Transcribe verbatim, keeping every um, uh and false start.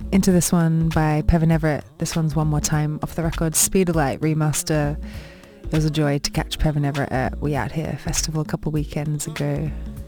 into this one by Pevin Everett. This one's One More Time off the record Speed of Light remaster. It was a joy to catch Pevin Everett at We Out Here festival a couple weekends ago.